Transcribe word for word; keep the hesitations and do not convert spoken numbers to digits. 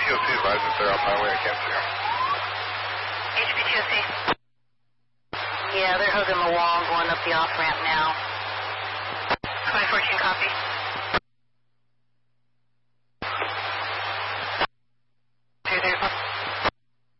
T O C advised if they're on my way. I can't see them. H P T O C. Yeah, they're hugging the wall going up the off-ramp now. twenty fourteen copy.